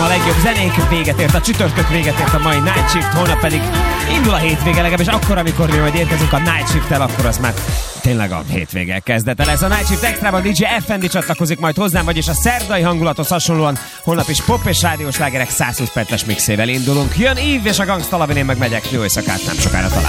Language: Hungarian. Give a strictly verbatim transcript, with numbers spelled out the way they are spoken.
legjobb zenék, véget ért a csütörtök, véget ért a mai Night Shift, holnap pedig indul a hétvége, legalábbis akkor, amikor mi majd érkezünk a Night Shift-tel, akkor az már tényleg a hétvége kezdete lesz. A Night Shift Extrában dé dzsé ef en dé csatlakozik majd hozzám, vagyis a szerdai hangulathoz hasonlóan holnap is pop és rádiós lágerek száz húsz perces mixével indulunk. Jön Eve és a Gangsta Lovin', én meg megyek, jó éjszakát, nem sokára találkozunk.